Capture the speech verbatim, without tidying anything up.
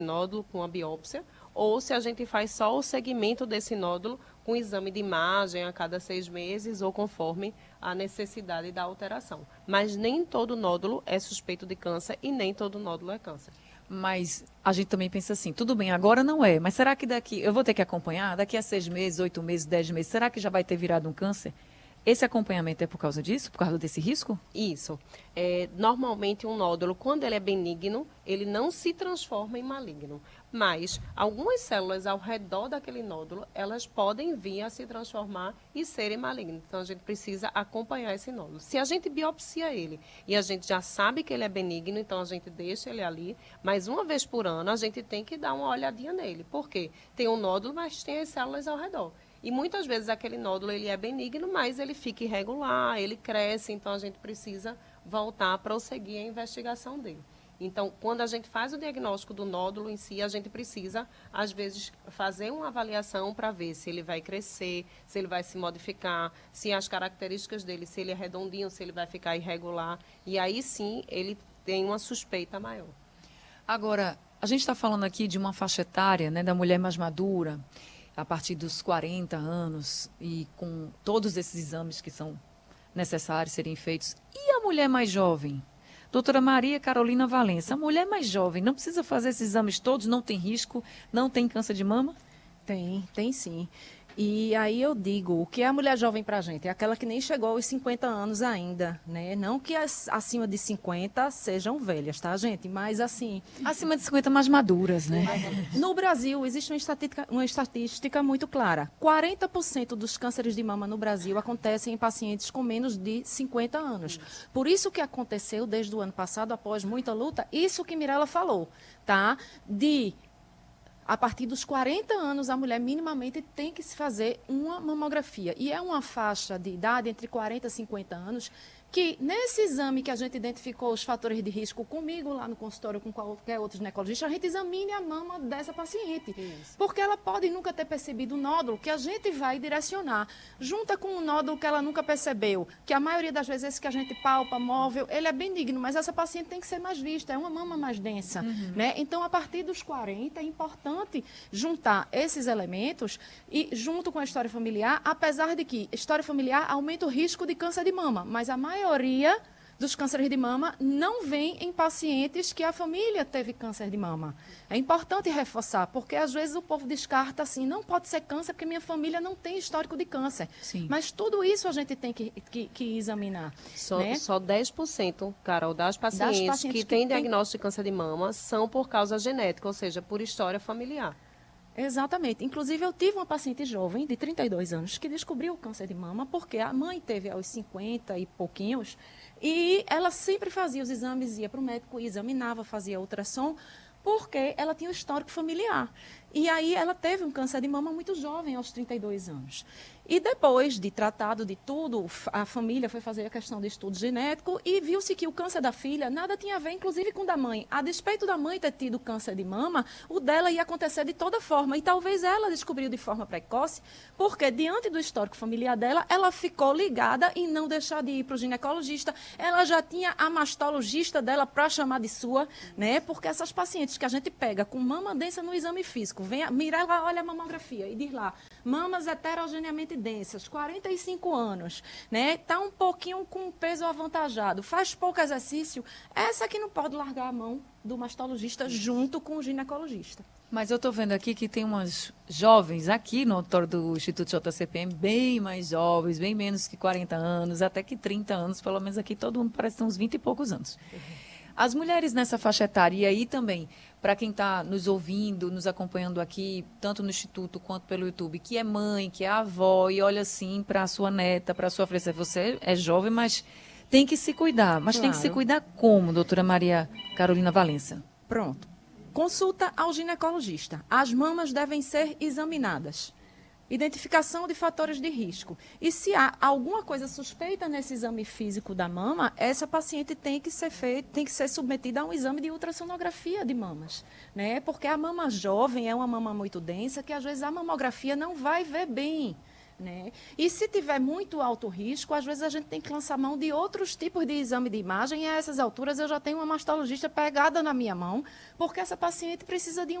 nódulo com a biópsia, ou se a gente faz só o segmento desse nódulo com exame de imagem a cada seis meses ou conforme a necessidade da alteração. Mas nem todo nódulo é suspeito de câncer e nem todo nódulo é câncer. Mas a gente também pensa assim, tudo bem, agora não é, mas será que daqui, eu vou ter que acompanhar, daqui a seis meses, oito meses, dez meses, será que já vai ter virado um câncer? Esse acompanhamento é por causa disso, por causa desse risco? Isso. É, normalmente um nódulo, quando ele é benigno, ele não se transforma em maligno. Mas algumas células ao redor daquele nódulo, elas podem vir a se transformar e serem malignas. Então a gente precisa acompanhar esse nódulo. Se a gente biopsia ele e a gente já sabe que ele é benigno, então a gente deixa ele ali, mas uma vez por ano a gente tem que dar uma olhadinha nele. Por quê? Tem um nódulo, mas tem as células ao redor. E muitas vezes aquele nódulo ele é benigno, mas ele fica irregular, ele cresce, então a gente precisa voltar a prosseguir a investigação dele. Então, quando a gente faz o diagnóstico do nódulo em si, a gente precisa, às vezes, fazer uma avaliação para ver se ele vai crescer, se ele vai se modificar, se as características dele, se ele é redondinho, se ele vai ficar irregular. E aí sim, ele tem uma suspeita maior. Agora, a gente está falando aqui de uma faixa etária, né, da mulher mais madura, a partir dos quarenta anos, e com todos esses exames que são necessários serem feitos. E a mulher mais jovem? Doutora Maria Carolina Valença, a mulher mais jovem não precisa fazer esses exames todos, não tem risco, não tem câncer de mama? Tem, tem sim. E aí eu digo, o que é a mulher jovem para a gente? É aquela que nem chegou aos cinquenta anos ainda, né? Não que as acima de cinquenta sejam velhas, tá, gente? Mas assim... Acima de cinquenta mais maduras, né? No Brasil, existe uma estatística, uma estatística muito clara. quarenta por cento dos cânceres de mama no Brasil acontecem em pacientes com menos de cinquenta anos. Por isso que aconteceu desde o ano passado, após muita luta, isso que Mirella falou, tá? De... A partir dos quarenta anos, a mulher minimamente tem que se fazer uma mamografia. E é uma faixa de idade entre quarenta e cinquenta anos que, nesse exame que a gente identificou os fatores de risco comigo lá no consultório, com qualquer outro ginecologista, a gente examine a mama dessa paciente. Isso. Porque ela pode nunca ter percebido o nódulo que a gente vai direcionar. Junta com o nódulo que ela nunca percebeu, que a maioria das vezes esse que a gente palpa, móvel, ele é benigno, mas essa paciente tem que ser mais vista, é uma mama mais densa. Uhum. Né? Então, a partir dos quarenta, é importante juntar esses elementos e, junto com a história familiar, apesar de que história familiar aumenta o risco de câncer de mama, mas a maioria A maioria dos cânceres de mama não vem em pacientes que a família teve câncer de mama. É importante reforçar, porque às vezes o povo descarta assim, não pode ser câncer porque minha família não tem histórico de câncer. Sim. Mas tudo isso a gente tem que, que, que examinar. Só, né? só dez por cento, Carol, das pacientes, das pacientes que, que têm diagnóstico de câncer de mama são por causa genética, ou seja, por história familiar. Exatamente. Inclusive, eu tive uma paciente jovem, de trinta e dois anos, que descobriu o câncer de mama porque a mãe teve aos cinquenta e pouquinhos e ela sempre fazia os exames, ia para o médico, examinava, fazia ultrassom, porque ela tinha um histórico familiar. E aí ela teve um câncer de mama muito jovem, aos trinta e dois anos. E depois de tratado de tudo, a família foi fazer a questão de estudo genético e viu-se que o câncer da filha nada tinha a ver, inclusive, com o da mãe. A despeito da mãe ter tido câncer de mama, o dela ia acontecer de toda forma. E talvez ela descobriu de forma precoce, porque diante do histórico familiar dela, ela ficou ligada em não deixar de ir para o ginecologista. Ela já tinha a mastologista dela para chamar de sua, né? Porque essas pacientes que a gente pega com mama densa no exame físico, vem a, Mirella olha a mamografia e diz lá, mamas heterogeneamente densas, quarenta e cinco anos, né? Tá um pouquinho com peso avantajado, faz pouco exercício, essa que não pode largar a mão do mastologista junto com o ginecologista. Mas eu estou vendo aqui que tem umas jovens aqui no auditório do Instituto J C P M, bem mais jovens, bem menos que quarenta anos, até que trinta anos, pelo menos aqui todo mundo parece ter uns vinte e poucos anos. Uhum. As mulheres nessa faixa etária, e aí também, para quem está nos ouvindo, nos acompanhando aqui, tanto no Instituto quanto pelo YouTube, que é mãe, que é avó, e olha assim para a sua neta, para a sua filha, você é jovem, mas tem que se cuidar. Mas claro. Tem que se cuidar como, doutora Maria Carolina Valença? Pronto. Consulta ao ginecologista. As mamas devem ser examinadas. Identificação de fatores de risco. E se há alguma coisa suspeita nesse exame físico da mama, essa paciente tem que ser feita, tem que ser submetida a um exame de ultrassonografia de mamas, né? Porque a mama jovem é uma mama muito densa que às vezes a mamografia não vai ver bem, Né? E se tiver muito alto risco, às vezes a gente tem que lançar mão de outros tipos de exame de imagem, e a essas alturas eu já tenho uma mastologista pegada na minha mão, porque essa paciente precisa de um